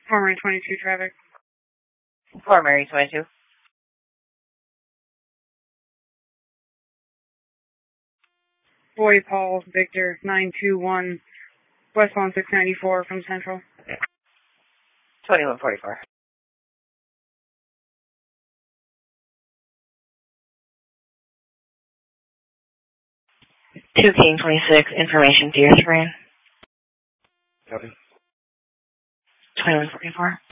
Formary 22 traffic. Formary 22. Boy Paul Victor 921 westbound 694 from Central. 2144. Two King 26, information to your screen. Copy. 2144.